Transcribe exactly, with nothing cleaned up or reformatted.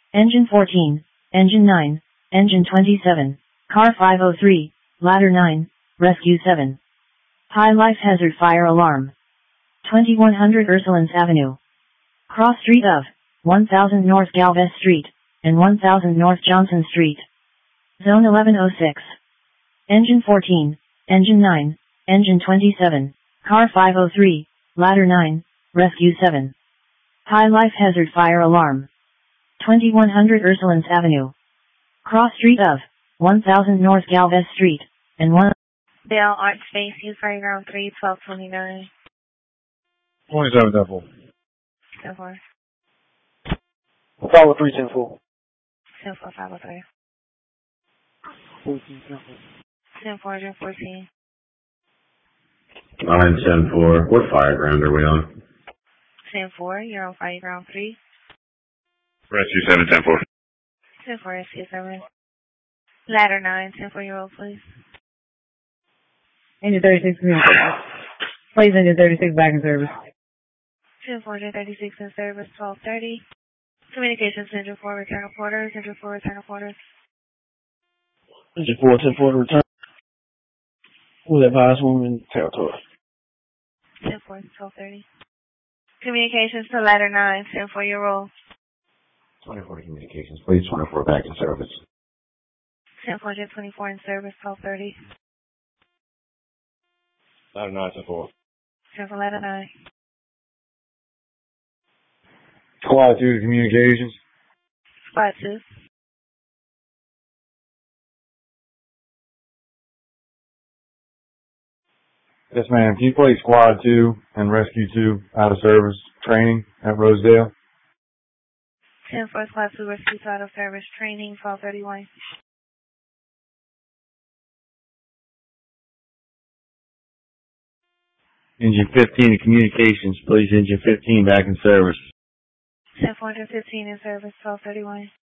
Engine fourteen, Engine nine, Engine twenty-seven, Car five oh three, Ladder nine, Rescue seven. High life hazard fire alarm. twenty-one hundred Ursulines Avenue. Cross street of one thousand North Galvez Street and one thousand North Johnson Street. Zone eleven oh six. Engine fourteen, Engine nine, Engine twenty-seven, Car five oh three, Ladder nine, Rescue seven. High life hazard fire alarm. twenty-one hundred Ursulines Avenue. Cross street of one thousand North Galvez Street and one. Bell Art Space, use fire ground three, twelve twenty-nine. twenty-seven, ten four. ten four. five oh three, ten four. ten four, five oh three. fourteen, ten four. ten four, ten fourteen. nine ten four. What fire ground are we on? ten four, you're on fire ground three. Rescue seven, ten four. ten four, Rescue seven. Ladder nine, ten four year old, please. Engine thirty-six communications. Please engine thirty-six back in service. ten four, thirty-six in service, twelve thirty. Communications, engine four, return reporters, engine four, return reporters. Engine four, ten four to return. With advised woman territory. ten four, twelve thirty. Communications to ladder nine, ten four year old. twenty-four communications, please. twenty-four back in service. ten four, twenty-four in service, twelve thirty. Ladder nine, ten four. ten four, ladder nine. Squad two to communications. Squad two. Yes, ma'am. Can you play Squad two and Rescue two out of service training at Rosedale? ten four, Squad two, Rescue two out of service training, twelve thirty-one. Engine fifteen to communications, please. Engine fifteen back in service. ten four, fifteen in service, twelve thirty-one.